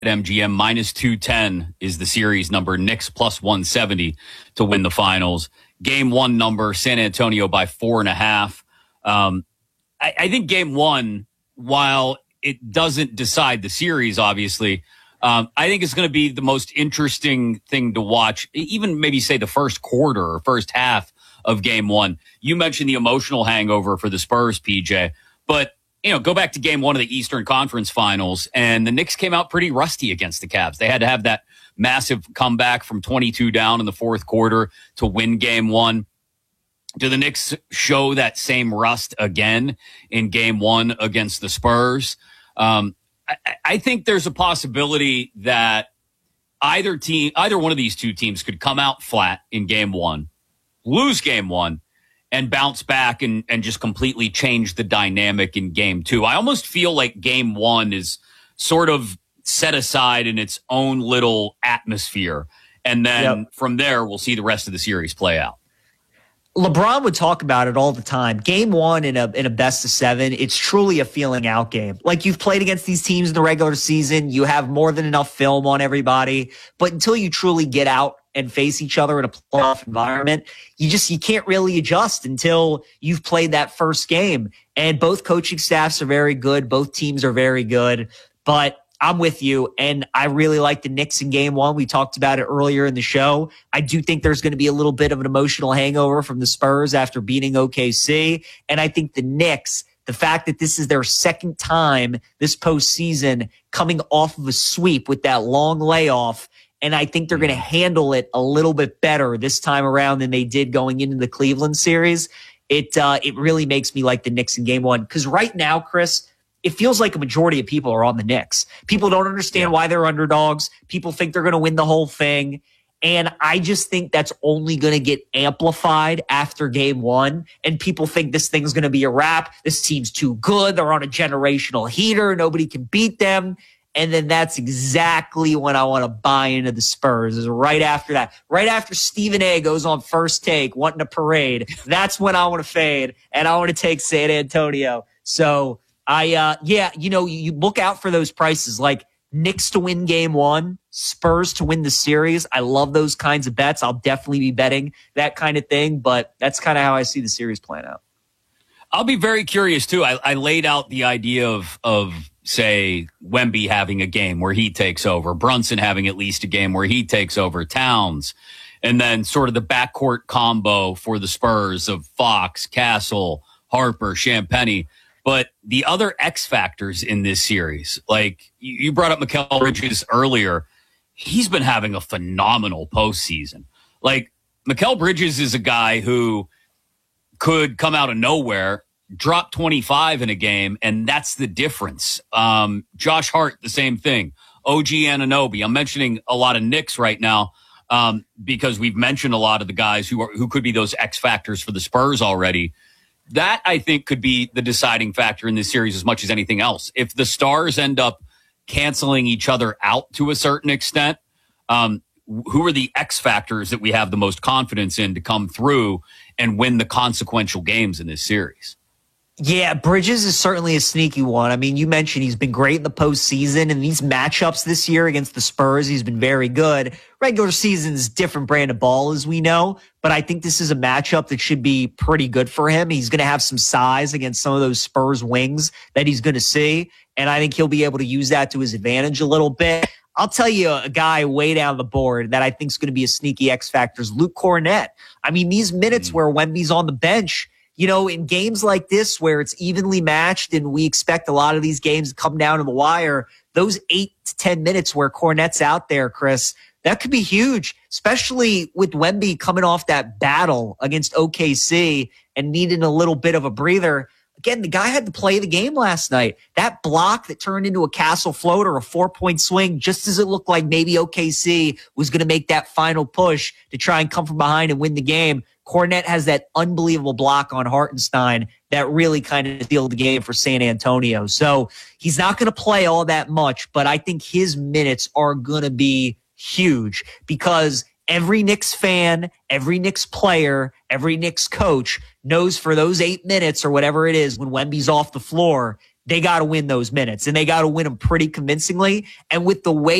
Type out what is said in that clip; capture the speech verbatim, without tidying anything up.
M G M. Minus two ten is the series number. Knicks plus one seventy to win the finals. Game one number, San Antonio by four and a half. Um, I, I think game one, while it doesn't decide the series, obviously, um, I think it's going to be the most interesting thing to watch, even maybe say the first quarter or first half of game one. You mentioned the emotional hangover for the Spurs, P J, but you know, go back to game one of the Eastern Conference Finals, and the Knicks came out pretty rusty against the Cavs. They had to have that massive comeback from twenty-two down in the fourth quarter to win game one. Do the Knicks show that same rust again in game one against the Spurs? Um, I, I think there's a possibility that either team, either one of these two teams could come out flat in game one, lose game one, and bounce back and, and just completely change the dynamic in game two. I almost feel like game one is sort of set aside in its own little atmosphere. And then yep. from there, we'll see the rest of the series play out. LeBron would talk about it all the time. Game one in a in a best of seven, it's truly a feeling out game. Like, you've played against these teams in the regular season, you have more than enough film on everybody, but until you truly get out and face each other in a playoff environment, you just you can't really adjust until you've played that first game. And both coaching staffs are very good, both teams are very good, but I'm with you, and I really like the Knicks in game one. We talked about it earlier in the show. I do think there's going to be a little bit of an emotional hangover from the Spurs after beating O K C, and I think the Knicks, the fact that this is their second time this postseason coming off of a sweep with that long layoff, and I think they're going to handle it a little bit better this time around than they did going into the Cleveland series. It uh, it really makes me like the Knicks in game one, because right now, Chris, it feels like a majority of people are on the Knicks. People don't understand yeah. why they're underdogs. People think they're going to win the whole thing. And I just think that's only going to get amplified after game one. And people think this thing's going to be a wrap. This team's too good. They're on a generational heater. Nobody can beat them. And then that's exactly when I want to buy into the Spurs, is right after that. Right after Stephen A goes on First Take wanting a parade, that's when I want to fade. And I want to take San Antonio. So I, uh, yeah, you know, you look out for those prices, like Knicks to win game one, Spurs to win the series. I love those kinds of bets. I'll definitely be betting that kind of thing, but that's kind of how I see the series playing out. I'll be very curious too. I, I laid out the idea of, of, say, Wemby having a game where he takes over, Brunson having at least a game where he takes over, Towns, and then sort of the backcourt combo for the Spurs of Fox, Castle, Harper, Champagnie. But the other X factors in this series, like you brought up Mikal Bridges earlier, he's been having a phenomenal postseason. Like, Mikal Bridges is a guy who could come out of nowhere, drop twenty-five in a game, and that's the difference. Um, Josh Hart, the same thing. O G Anunoby. I'm mentioning a lot of Knicks right now um, because we've mentioned a lot of the guys who are who could be those X factors for the Spurs already. That, I think, could be the deciding factor in this series as much as anything else. If the stars end up canceling each other out to a certain extent, um, who are the X factors that we have the most confidence in to come through and win the consequential games in this series? Yeah, Bridges is certainly a sneaky one. I mean, you mentioned he's been great in the postseason, and these matchups this year against the Spurs, he's been very good. Regular season's different brand of ball, as we know, but I think this is a matchup that should be pretty good for him. He's going to have some size against some of those Spurs wings that he's going to see, and I think he'll be able to use that to his advantage a little bit. I'll tell you a guy way down the board that I think is going to be a sneaky X factor is Luke Kornet. I mean, these minutes mm-hmm. where Wemby's on the bench, you know, in games like this where it's evenly matched and we expect a lot of these games to come down to the wire, those eight to ten minutes where Kornet's out there, Chris, that could be huge, especially with Wemby coming off that battle against O K C and needing a little bit of a breather. Again, the guy had to play the game last night. That block that turned into a Castle floater, a four-point swing, just as it looked like maybe O K C was going to make that final push to try and come from behind and win the game. Kornet has that unbelievable block on Hartenstein that really kind of sealed the game for San Antonio. So he's not going to play all that much, but I think his minutes are going to be huge because every Knicks fan, every Knicks player, every Knicks coach knows for those eight minutes or whatever it is when Wemby's off the floor, they got to win those minutes, and they got to win them pretty convincingly. And with the way